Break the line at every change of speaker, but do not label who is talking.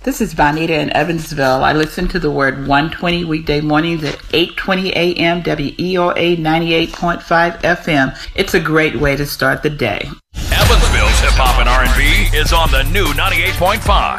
This is Bonita in Evansville. I listen to the Word 120 weekday mornings at 8:20 a.m. WEOA 98.5 FM. It's a great way to start the day.
Evansville's hip hop and R&B is on the new 98.5.